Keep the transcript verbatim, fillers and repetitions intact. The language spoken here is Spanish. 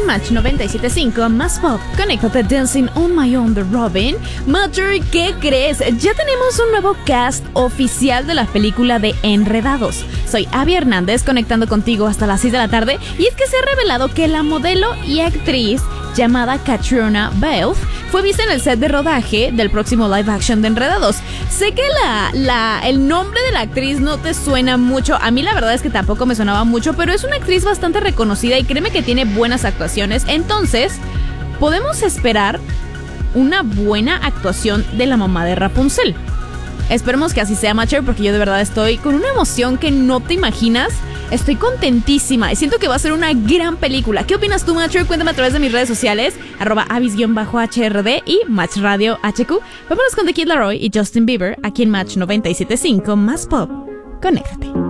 Match noventa y siete punto cinco más pop. Conéctate Dancing on My Own de Robin. Matcher, ¿qué crees? Ya tenemos un nuevo cast oficial de la película de Enredados. Soy Abby Hernández, conectando contigo hasta las seis de la tarde. Y es que se ha revelado que la modelo y actriz llamada Catriona Balfe fue vista en el set de rodaje del próximo live action de Enredados. Sé que la, la, el nombre de la actriz no te suena mucho. A mí la verdad es que tampoco me sonaba mucho, pero es una actriz bastante reconocida y créeme que tiene buenas actuaciones. Entonces, podemos esperar una buena actuación de la mamá de Rapunzel. Esperemos que así sea, Matcher, porque yo de verdad estoy con una emoción que no te imaginas. Estoy contentísima y siento que va a ser una gran película. ¿Qué opinas tú, Matcher? Cuéntame a través de mis redes sociales, arroba avis-H R D y Match Radio H Q. Vámonos con The Kid Laroi y Justin Bieber aquí en Match noventa y siete punto cinco más pop. Conéctate.